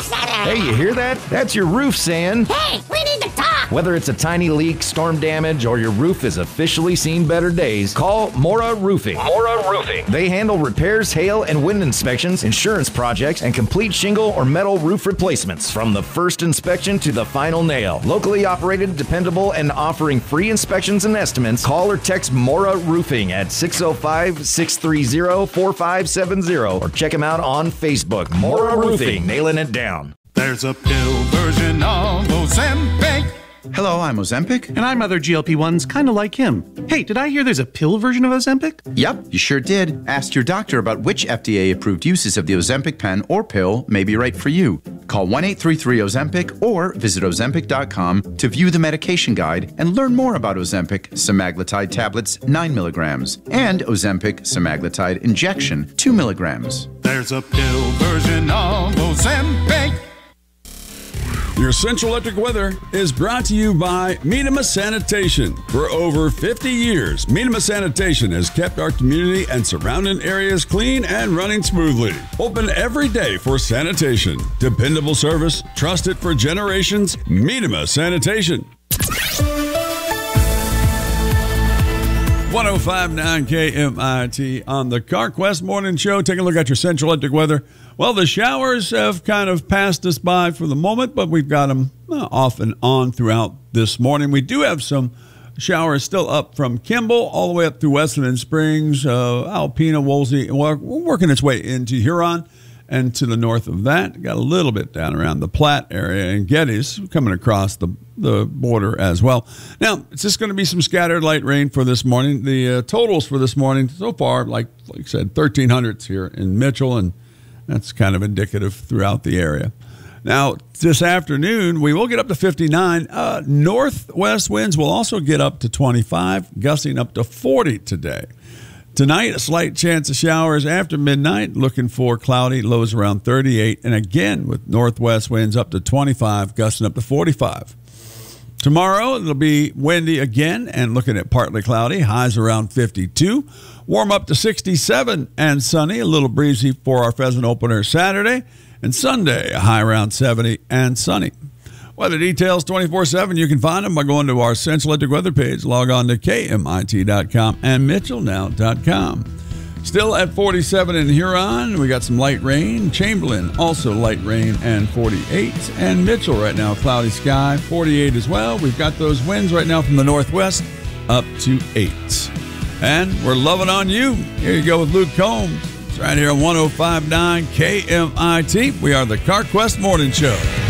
Hey, you hear that? That's your roof saying, Hey, we need to talk. whether it's a tiny leak, storm damage, or your roof has officially seen better days, call Mora Roofing. Mora Roofing. They handle repairs, hail, and wind inspections, insurance projects, and complete shingle or metal roof replacements from the first inspection to the final nail. Locally operated, dependable, and offering free inspections and estimates, call or text Mora Roofing at 605-630-4570 or check them out on Facebook. Mora Roofing, nailing it down. There's a pill version of Ozempic. Hello, I'm Ozempic. And I'm other GLP-1s kind of like him. Hey, did I hear there's a pill version of Ozempic? Yep, you sure did. Ask your doctor about which FDA-approved uses of the Ozempic pen or pill may be right for you. Call 1-833-OZEMPIC or visit Ozempic.com to view the medication guide and learn more about Ozempic semaglutide tablets 9 milligrams and Ozempic semaglutide injection 2 milligrams. There's a pill version of Ozempic. Your Central Electric weather is brought to you by Minima Sanitation. For over 50 years, Minima Sanitation has kept our community and surrounding areas clean and running smoothly. Open every day for sanitation. Dependable service, trusted for generations. Minima Sanitation. 105.9 KMIT on the CarQuest Morning Show. Take a look at your Central Electric weather. Well, the showers have kind of passed us by for the moment, but we've got them off and on throughout this morning. We do have some showers still up from Kimball all the way up through Westland Springs, Alpena, Woolsey, working its way into Huron and to the north of that. Got a little bit down around the Platte area and Geddes coming across the border as well. Now, it's just going to be some scattered light rain for this morning. The totals for this morning so far, like I said, 1,300s here in Mitchell, and that's kind of indicative throughout the area. Now, this afternoon, we will get up to 59. Northwest winds will also get up to 25, gusting up to 40 today. Tonight, a slight chance of showers after midnight, looking for cloudy, lows around 38, and again with northwest winds up to 25, gusting up to 45. Tomorrow, it'll be windy again and looking at partly cloudy, highs around 52. Warm up to 67 and sunny, a little breezy for our pheasant opener Saturday. And Sunday, a high around 70 and sunny. Weather details 24/7. You can find them by going to our Central Electric weather page. Log on to KMIT.com and MitchellNow.com. Still at 47 in Huron. We got some light rain. Chamberlain, also light rain and 48. And Mitchell right now, cloudy sky, 48 as well. We've got those winds right now from the northwest up to 8. And we're loving on you. Here you go with Luke Combs. It's right here on 105.9 KMIT. We are the CarQuest Morning Show.